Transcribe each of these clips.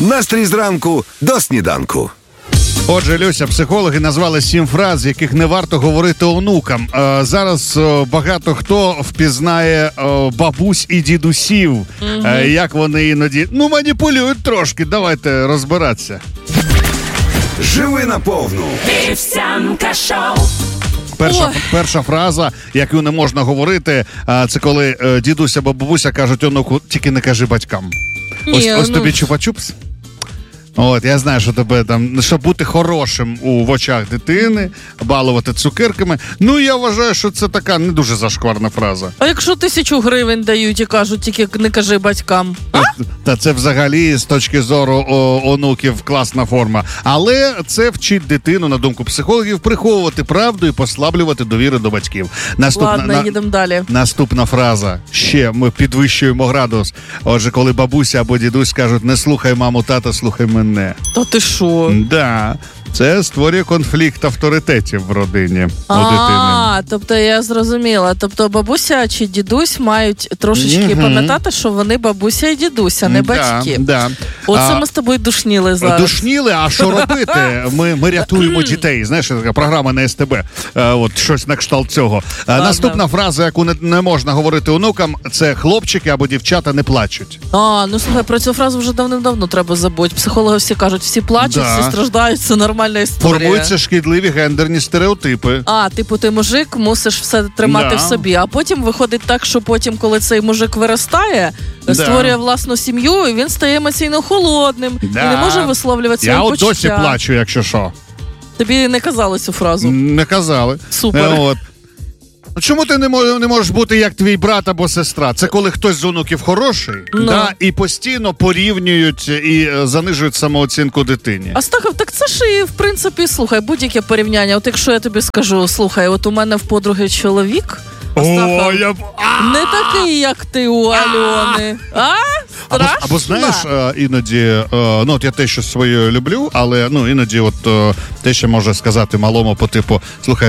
Настрій зранку до сніданку. Отже, Люся, психологи назвали 7 фраз, яких не варто говорити онукам. Зараз багато хто впізнає бабусь і дідусів, як вони іноді, маніпулюють трошки. Давайте розбиратися. Живи наповну. Вівсянка шоу. Перша фраза, яку не можна говорити, це коли дідусь або бабуся кажуть онуку, тільки не кажи батькам. Ось тобі чупа-чупс. От, я знаю, що тебе там, щоб бути хорошим в очах дитини, балувати цукерками. Я вважаю, що це така не дуже зашкварна фраза. А якщо 1000 гривень дають і кажуть, тільки не кажи батькам? Та це взагалі з точки зору онуків класна форма. Але це вчить дитину, на думку психологів, приховувати правду і послаблювати довіру до батьків. Ладно, їдемо далі. Наступна фраза. Ще ми підвищуємо градус. Отже, коли бабуся або дідусь кажуть, не слухай маму, тата, слухай мене. Та ти що? Да. Це створює конфлікт авторитетів в родині у дитини. Тобто я зрозуміла. Тобто бабуся чи дідусь мають трошечки пам'ятати, що вони бабуся і дідуся, не батьки. Да. Оце ми з тобою душніли зараз. Душніли, а що робити? Ми рятуємо дітей. Знаєш, така програма на СТБ. От щось на кшталт цього. Наступна фраза, яку не можна говорити онукам, це хлопчики або дівчата не плачуть. Слухай, про цю фразу вже давним-давно треба забути. Психологи всі кажуть, всі плачуть, всі страждають, це нормальна історія. Формуються шкідливі гендерні стереотипи. Типу ти мужик, мусиш все тримати в собі. А потім виходить так, що потім, коли цей мужик виростає, створює власну сім'ю, і він стає емоційно холодним. І не може висловлювати свої почуття. Я досі плачу, якщо що. Тобі не казали цю фразу? Не казали. Супер. Чому ти не можеш бути як твій брат або сестра? Це коли хтось з онуків хороший, і постійно порівнюють і занижують самооцінку дитині. Астахов, так це ж і, в принципі, слухай, будь-яке порівняння. От якщо я тобі скажу, слухай, от у мене в подруги чоловік, Астахов, не такий, як ти у Альони. Страшно. Або знаєш, іноді, от я те, що своє люблю, але іноді те, що може сказати малому по типу, слухай,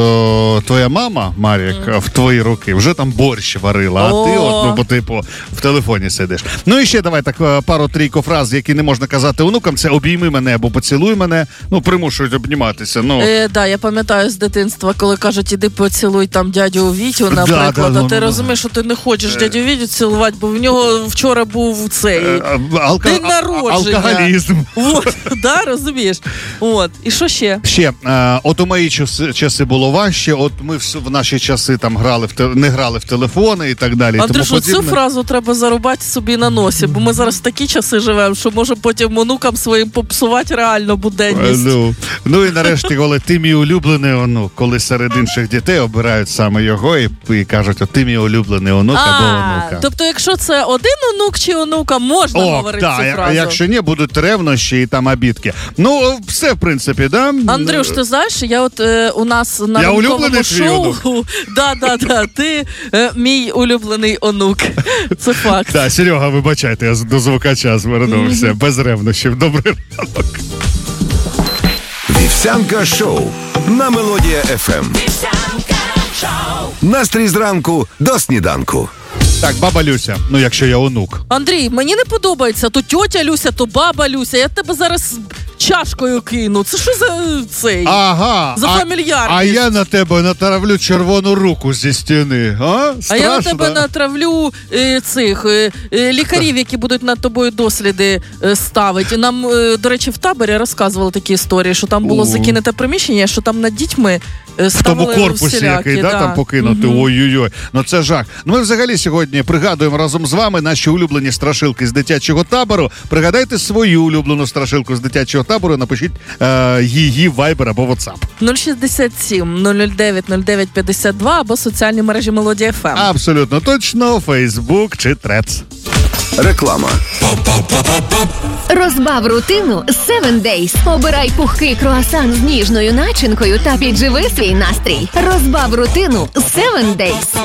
твоя мама, Марік, в твої руки вже там борщ варила, а ти по типу в телефоні сидиш. І ще давай так пару-трійку фраз, які не можна казати онукам, це обійми мене або поцілуй мене, примушують обніматися. Я пам'ятаю з дитинства, коли кажуть, іди поцілуй там дядю Вітю, наприклад, а ти розумієш, що ти не хочеш дядю Вітю цілувати, бо в нього вчора був цей день народження. Алкоголізм. Розумієш? І що ще? От у мої часи було важче, от ми в наші часи там не грали в телефони і так далі. Андрюш, цю фразу треба зарубати собі на носі, бо ми зараз в такі часи живемо, що може потім онукам своїм попсувати реально буденність. І нарешті, коли ти мій улюблений онук, коли серед інших дітей обирають саме його і кажуть, ти мій улюблений онук або онука. Тобто, якщо це один онук чи онука, можна говорити цю фразу? А якщо ні, будуть ревнощі і там обідки. Все, в принципі, да? Андрюш, ти знаєш, я от у нас на ранковому шоу... ти мій улюблений онук. Це факт. Так, Серега, вибачайте, я до звукача звернувся. Без ревнощів. Добрий ранок. Вівсянка шоу на Мелодія ФМ. Настрій зранку до сніданку. Так, баба Люся, якщо я онук. Андрій, мені не подобається то тьотя Люся, то баба Люся. Я тебе зараз чашкою кину. Це що за цей? За фамільярність. А я на тебе натравлю червону руку зі стіни. А я на тебе натравлю лікарів, які будуть над тобою досліди ставити. Нам, до речі, в таборі розказували такі історії, що там було закинуте приміщення, що там над дітьми в тому корпусі, який там покинути. Ой-ой-ой. Це жах. Ми взагалі сьогодні пригадуємо разом з вами наші улюблені страшилки з дитячого табору. Пригадайте свою улюблену страшилку з дитячого табору, напишіть її в Viber або WhatsApp. 067 009 09 52 або соціальні мережі Мелодія ФМ. Абсолютно точно. Facebook чи Threads. Реклама. Розбав рутину з 7 Days. Обирай пухкий круасан з ніжною начинкою та підживи свій настрій. Розбав рутину з 7 Days.